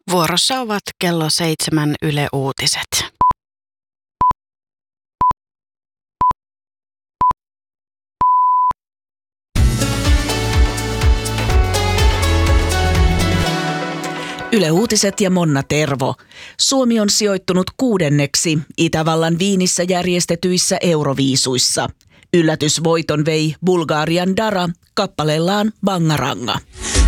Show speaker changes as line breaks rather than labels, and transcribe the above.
Vuorossa ovat kello 7 Yle Uutiset.
Yle Uutiset ja Monna Tervo. Suomi on sijoittunut 6. Itävallan Viinissä järjestetyissä Euroviisuissa. Yllätysvoiton vei Bulgarian Dara kappaleellaan Bangaranga.